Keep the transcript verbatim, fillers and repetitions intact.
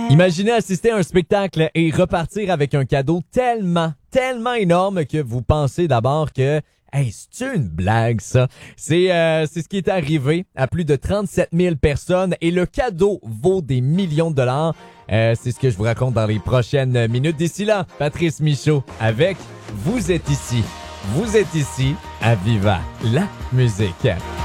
Imaginez assister à un spectacle et repartir avec un cadeau tellement, tellement énorme que vous pensez d'abord que hey, c'est une blague, ça? C'est euh, c'est ce qui est arrivé à plus de trente-sept mille personnes et le cadeau vaut des millions de dollars. Euh, c'est ce que je vous raconte dans les prochaines minutes. D'ici là, Patrice Michaud avec Vous êtes ici. Vous êtes ici à Viva la musique.